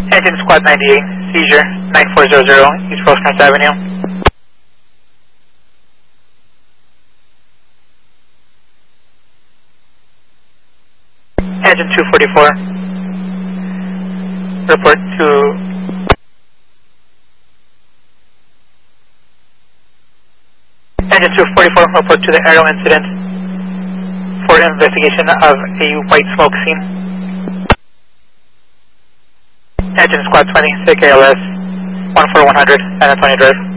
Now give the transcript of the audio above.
Engine Squad 98, seizure 9400 East Rosecrans Avenue. Engine 244, report to Engine 244, report to the aerial incident for investigation of a white smoke scene. Engine Squad 20, CKLS 14100 San Antonio Drive.